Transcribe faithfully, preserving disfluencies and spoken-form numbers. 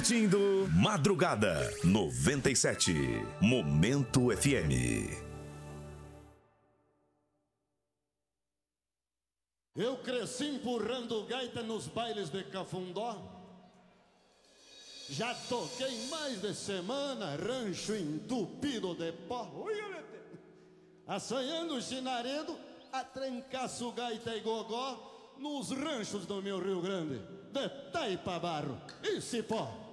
curtindo Madrugada noventa e sete, Momento F M. Eu cresci empurrando gaita nos bailes de Cafundó. Já toquei mais de semana, rancho entupido de pó. Assanhando chinaredo, a trancaço gaita e gogó nos ranchos do meu Rio Grande, de Taipa Barro e Cipó.